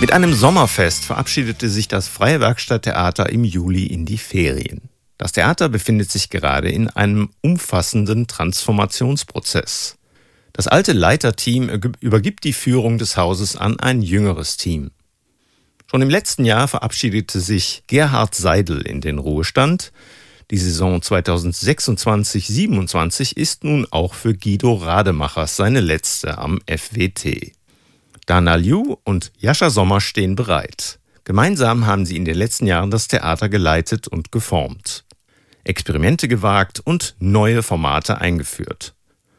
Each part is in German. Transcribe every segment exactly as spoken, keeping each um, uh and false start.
Mit einem Sommerfest verabschiedete sich das Freie Werkstatttheater im Juli in die Ferien. Das Theater befindet sich gerade in einem umfassenden Transformationsprozess. Das alte Leiterteam übergibt die Führung des Hauses an ein jüngeres Team. Schon im letzten Jahr verabschiedete sich Gerhard Seidel in den Ruhestand. Die Saison zweitausendsechsundzwanzig siebenundzwanzig ist nun auch für Guido Rademachers seine letzte am F W T. Dana Liu und Jascha Sommer stehen bereit. Gemeinsam haben sie in den letzten Jahren das Theater geleitet und geformt, Experimente gewagt und neue Formate eingeführt.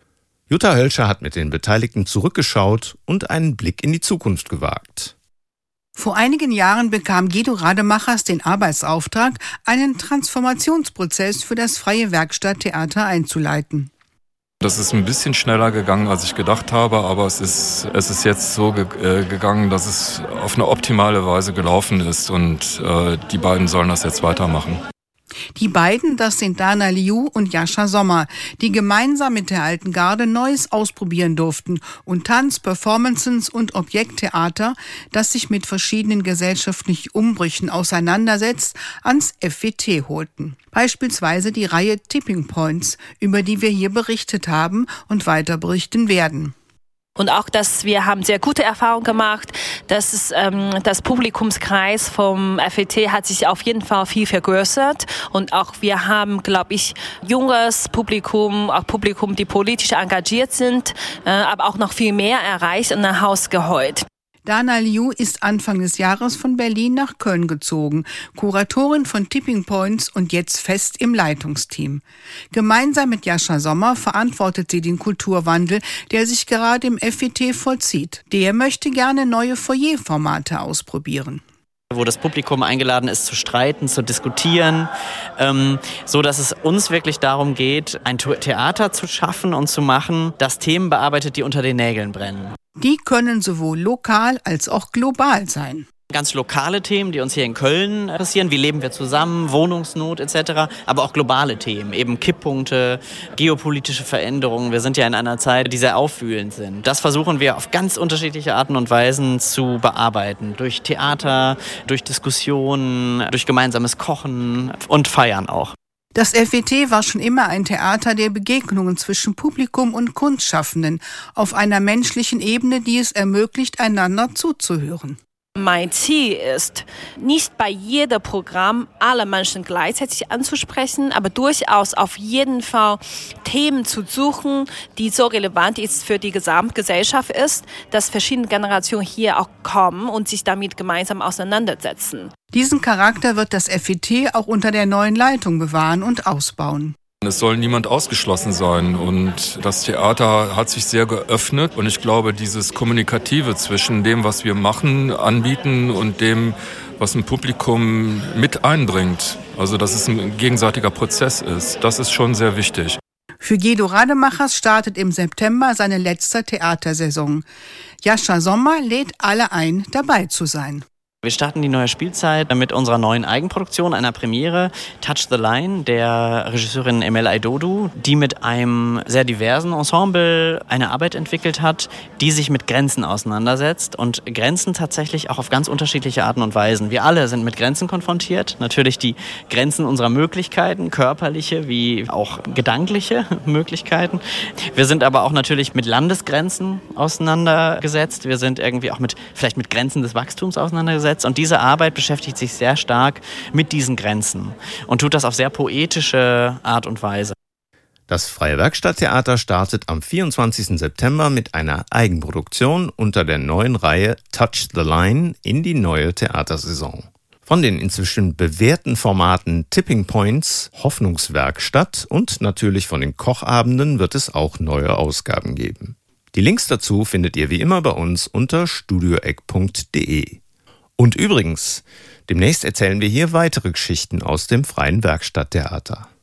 Jutta Hölscher hat mit den Beteiligten zurückgeschaut und einen Blick in die Zukunft gewagt. Vor einigen Jahren bekam Guido Rademachers den Arbeitsauftrag, einen Transformationsprozess für das Freie Werkstatttheater einzuleiten. Das ist ein bisschen schneller gegangen, als ich gedacht habe, aber es ist, es ist jetzt so ge- äh, gegangen, dass es auf eine optimale Weise gelaufen ist und äh, die beiden sollen das jetzt weitermachen. Die beiden, das sind Dana Liu und Jascha Sommer, die gemeinsam mit der alten Garde Neues ausprobieren durften und Tanz, Performances und Objekttheater, das sich mit verschiedenen gesellschaftlichen Umbrüchen auseinandersetzt, ans F W T holten. Beispielsweise die Reihe Tipping Points, über die wir hier berichtet haben und weiter berichten werden. Und auch, dass wir haben sehr gute Erfahrungen gemacht, dass es, ähm, das Publikumskreis vom F W T hat sich auf jeden Fall viel vergrößert und auch wir haben, glaube ich, junges Publikum, auch Publikum, die politisch engagiert sind, äh, aber auch noch viel mehr erreicht und nach Haus geholt. Dana Liu ist Anfang des Jahres von Berlin nach Köln gezogen, Kuratorin von Tipping Points und jetzt fest im Leitungsteam. Gemeinsam mit Jascha Sommer verantwortet sie den Kulturwandel, der sich gerade im F W T vollzieht. Der möchte gerne neue Foyerformate ausprobieren. Wo das Publikum eingeladen ist zu streiten, zu diskutieren, ähm, so dass es uns wirklich darum geht, ein Theater zu schaffen und zu machen, das Themen bearbeitet, die unter den Nägeln brennen. Die können sowohl lokal als auch global sein. Ganz lokale Themen, die uns hier in Köln interessieren, wie leben wir zusammen, Wohnungsnot et cetera, aber auch globale Themen, eben Kipppunkte, geopolitische Veränderungen. Wir sind ja in einer Zeit, die sehr aufwühlend sind. Das versuchen wir auf ganz unterschiedliche Arten und Weisen zu bearbeiten. Durch Theater, durch Diskussionen, durch gemeinsames Kochen und Feiern auch. Das F W T war schon immer ein Theater der Begegnungen zwischen Publikum und Kunstschaffenden auf einer menschlichen Ebene, die es ermöglicht, einander zuzuhören. Mein Ziel ist, nicht bei jedem Programm alle Menschen gleichzeitig anzusprechen, aber durchaus auf jeden Fall Themen zu suchen, die so relevant ist für die Gesamtgesellschaft ist, dass verschiedene Generationen hier auch kommen und sich damit gemeinsam auseinandersetzen. Diesen Charakter wird das F W T auch unter der neuen Leitung bewahren und ausbauen. Es soll niemand ausgeschlossen sein und das Theater hat sich sehr geöffnet und ich glaube, dieses Kommunikative zwischen dem, was wir machen, anbieten und dem, was ein Publikum mit einbringt, also dass es ein gegenseitiger Prozess ist, das ist schon sehr wichtig. Für Guido Rademachers startet im September seine letzte Theatersaison. Jascha Sommer lädt alle ein, dabei zu sein. Wir starten die neue Spielzeit mit unserer neuen Eigenproduktion, einer Premiere, Touch the Line, der Regisseurin Emel Aidodu, die mit einem sehr diversen Ensemble eine Arbeit entwickelt hat, die sich mit Grenzen auseinandersetzt und Grenzen tatsächlich auch auf ganz unterschiedliche Arten und Weisen. Wir alle sind mit Grenzen konfrontiert, natürlich die Grenzen unserer Möglichkeiten, körperliche wie auch gedankliche Möglichkeiten. Wir sind aber auch natürlich mit Landesgrenzen auseinandergesetzt, wir sind irgendwie auch mit vielleicht mit Grenzen des Wachstums auseinandergesetzt. Und diese Arbeit beschäftigt sich sehr stark mit diesen Grenzen und tut das auf sehr poetische Art und Weise. Das Freie Werkstatttheater startet am vierundzwanzigsten September mit einer Eigenproduktion unter der neuen Reihe Touch the Line in die neue Theatersaison. Von den inzwischen bewährten Formaten Tipping Points, Hoffnungswerkstatt und natürlich von den Kochabenden wird es auch neue Ausgaben geben. Die Links dazu findet ihr wie immer bei uns unter studioeck punkt de. Und übrigens, demnächst erzählen wir hier weitere Geschichten aus dem Freien Werkstatttheater.